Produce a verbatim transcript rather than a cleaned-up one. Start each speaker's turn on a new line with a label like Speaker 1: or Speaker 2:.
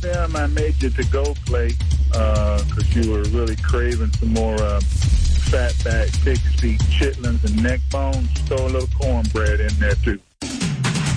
Speaker 1: them, I made you to-go plate because uh, you were really craving some more uh, fat back, pig's feet, chitlins, and neck bones. Throw a little cornbread in there, too.